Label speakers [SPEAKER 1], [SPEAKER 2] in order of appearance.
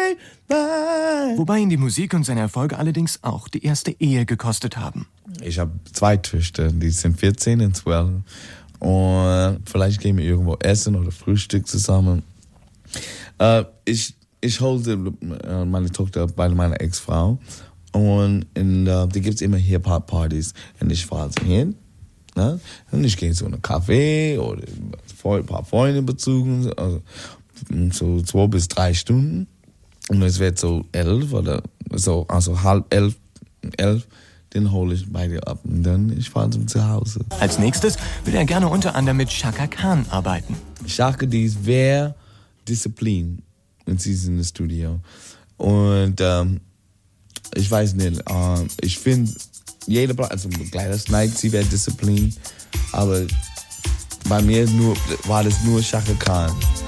[SPEAKER 1] bye.
[SPEAKER 2] Wobei ihn die Musik und seine Erfolge allerdings auch die erste Ehe gekostet haben.
[SPEAKER 1] Ich habe 2 Töchter, die sind 14 und 12. Und vielleicht gehen wir irgendwo essen oder Frühstück zusammen. Ich holte meine Tochter bei meiner Ex-Frau und da gibt es immer Hip-Hop-Partys. Und ich fahre sie hin. Ne? Und ich gehe zu einem Café oder ein paar Freunde besuchen, also so 2 bis 3 Stunden. Und es wird so 11 oder so, also 10:30, 11. Den hole ich bei dir ab und dann ich fahre zum Zuhause.
[SPEAKER 2] Als nächstes will er gerne unter anderem mit Chaka Khan arbeiten.
[SPEAKER 1] Chaka, die ist sehr diszipliniert und sie ist in das Studio. Und ich weiß nicht, ich finde, also Gladys Knight, sie wäre diszipliniert, aber bei mir war das nur Chaka Khan.